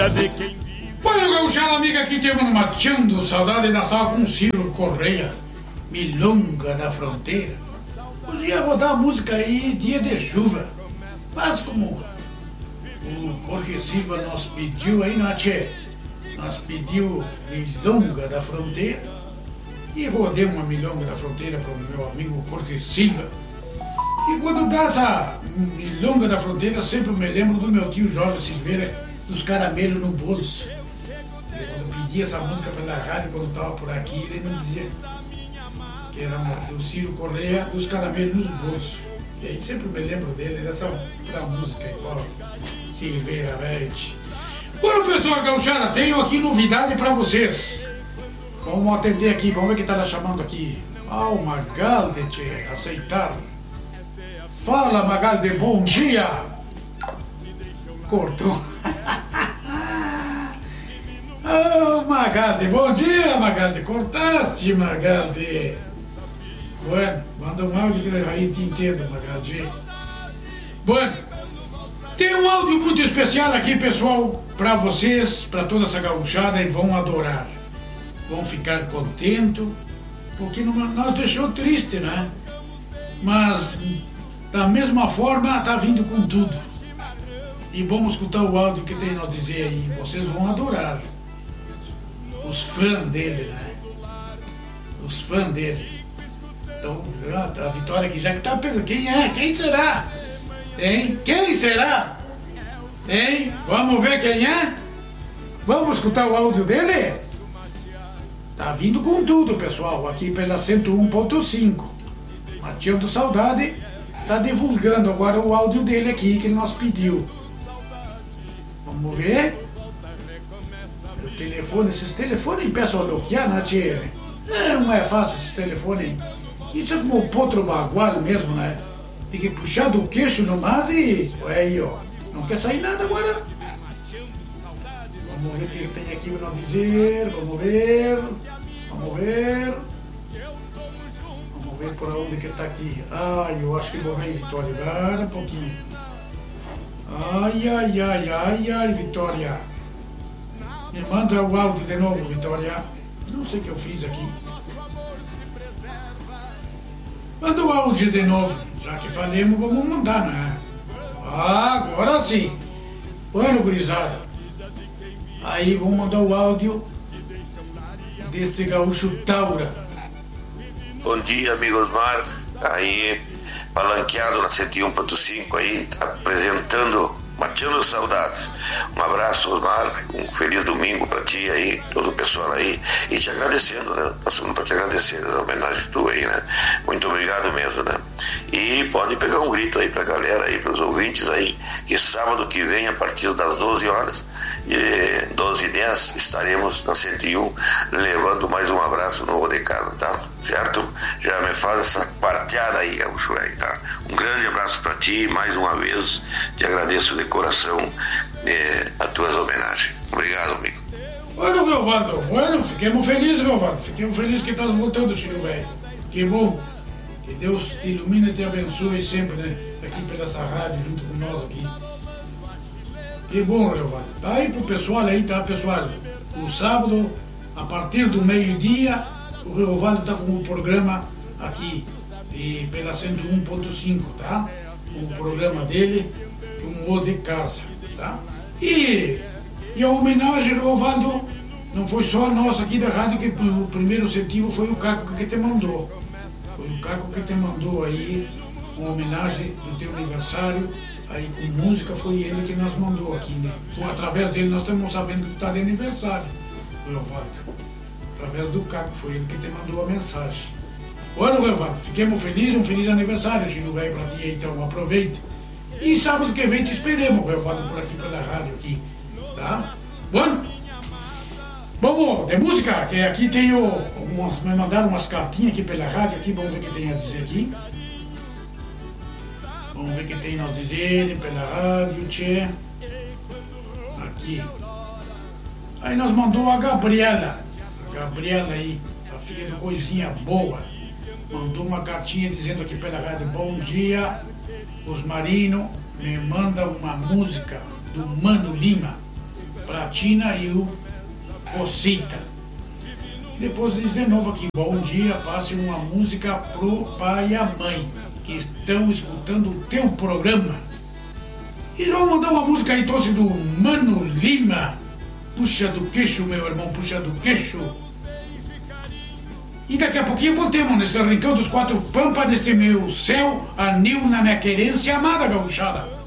Olha, gauchada amiga, aqui temos no Machando Saudade. Nós estávamos com o Ciro Correia, Milonga da Fronteira. Hoje ia rodar a música aí, dia de chuva. Mas como o Jorge Silva nos pediu aí, nós pediu Milonga da Fronteira. E rodei uma Milonga da Fronteira para o meu amigo Jorge Silva. E quando dá essa Milonga da Fronteira, sempre me lembro do meu tio Jorge Silveira, dos caramelos no bolso. E quando eu pedia essa música pela rádio, quando estava por aqui, ele me dizia que era do Ciro Correia, dos caramelos nos bolsos. E aí sempre me lembro dele, dessa música igual Silveira Vete. Bueno, pessoal, gauchada, tenho aqui novidade para vocês. Vamos atender aqui, vamos ver quem tá chamando aqui. O Magalde, tchê, aceitar. Fala, Magalde, bom dia. Cortou. Magalde, bom dia, Magalde. Cortaste, Magalde. Bueno, manda um áudio que aí te entendo, Magalde. Bueno, tem um áudio muito especial aqui, pessoal, para vocês, para toda essa gauchada, e vão adorar. Vão ficar contentos, porque nós deixou triste, né? Mas, da mesma forma, tá vindo com tudo. E vamos escutar o áudio que tem a nos dizer aí. Vocês vão adorar. Os fãs dele, né? Os fãs dele. Então, a Vitória aqui já que tá pensando. Quem é? Quem será? Hein? Quem será? Hein? Vamos ver quem é? Vamos escutar o áudio dele? Tá vindo com tudo, pessoal. Aqui pela 101.5. Machando Saudade tá divulgando agora o áudio dele aqui que ele nos pediu. Vamos ver. O telefone, esses telefones peçam a bloquear, né, tia? Não é fácil esse telefone. Isso é como o potro bagual mesmo, né? Tem que puxar do queixo nomás e... aí, ó. Não quer sair nada agora. Vamos ver o que tem aqui para nós dizer. Vamos ver. Vamos ver. Vamos ver por onde que tá aqui. Eu acho que vou ver, Vitória. Agora um pouquinho. Ai, Vitória. Me manda o áudio de novo, Vitória. Não sei o que eu fiz aqui. Manda o áudio de novo. Já que falemos, vamos mandar, né? Agora sim. Bueno, gurizada. Aí vamos mandar o áudio deste gaúcho Taura. Bom dia, amigo Osmar. Aí, palanqueado na 101.5 aí, apresentando Machando Saudades. Um abraço, Osmar, um feliz domingo pra ti aí, todo o pessoal aí, e te agradecendo, né? Passando pra te agradecer a homenagem tua aí, né? Muito obrigado mesmo, né? E pode pegar um grito aí pra galera aí, pros ouvintes aí, que sábado que vem, a partir das 12 horas, e 12h10, estaremos na 101, levando mais um abraço novo de casa, tá? Certo? Já me faz essa parteada aí, gaúcho aí, tá? Um grande abraço pra ti, mais uma vez, te agradeço de coração as tuas homenagens. Obrigado, amigo. Bueno, Galvado, fiquemos felizes, Galvado. Fiquemos felizes que estás voltando, filho velho. Que bom. Que Deus te ilumine e te abençoe sempre, né? Aqui pela essa rádio, junto com nós aqui. Que bom, Galvado. Tá aí pro pessoal aí, tá, pessoal? O sábado, a partir do meio-dia, o Reovaldo tá com um programa aqui, e pela 101.5, tá? O programa dele, um O de Casa, tá? E a homenagem, Reovaldo, não foi só a nossa aqui da rádio, que o primeiro incentivo foi o Caco que te mandou. Foi o Caco que te mandou aí uma homenagem do teu aniversário, aí com música, foi ele que nos mandou aqui, né? Então, através dele nós estamos sabendo que tu tá de aniversário, Reovaldo. Através do Caco, foi ele que te mandou a mensagem. Bueno, Reovaldo, fiquemos felizes, um feliz aniversário, Chico velho, pra ti, então aproveita. E sábado que vem te esperemos, Reovaldo, por aqui pela rádio aqui, tá? Bueno, vamos de música, que aqui tenho me mandaram umas cartinhas aqui pela rádio aqui, vamos ver o que tem a dizer aqui. Vamos ver o que tem a nos dizer pela rádio, tchê. Aqui. Aí nós mandou a Gabriela aí, a filha do Coisinha Boa. Mandou uma cartinha dizendo aqui pela rádio: bom dia, Osmarino, me manda uma música do Mano Lima pra Tina e o Cocita. E depois diz de novo aqui, bom dia, passe uma música pro pai e a mãe que estão escutando o teu programa. E vamos mandar uma música aí, trouxe do Mano Lima, puxa do queixo, meu irmão, puxa do queixo. E daqui a pouquinho voltemos nesse rincão dos quatro pampas, neste meu céu, anil na minha querência amada gauchada.